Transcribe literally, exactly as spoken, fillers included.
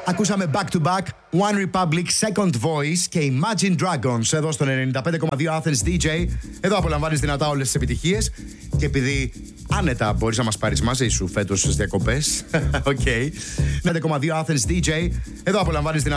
Ακούσαμε back to back One Republic, Second Voice και Imagine Dragons εδώ στον ενενήντα πέντε κόμμα δύο Athens ντι τζέι. Εδώ απολαμβάνεις δυνατά όλες τις επιτυχίες. Και επειδή άνετα μπορείς να μας πάρεις μαζί σου φέτος στις διακοπές. Οκ. ενενήντα πέντε κόμμα δύο Athens ντι τζέι. Εδώ απολαμβάνεις δυνατά.